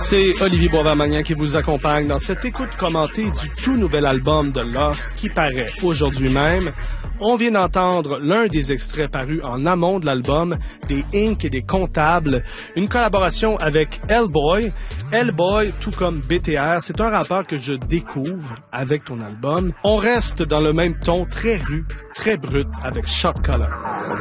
C'est Olivier Boisvert-Magnan qui vous accompagne dans cette écoute commentée du tout nouvel album de Lost qui paraît aujourd'hui même. On vient d'entendre l'un des extraits parus en amont de l'album, des Inc. et des Comptables, une collaboration avec Hellboy. Hellboy, tout comme BTR, c'est un rappeur que je découvre avec ton album. On reste dans le même ton très rude, très brut avec Shot Caller.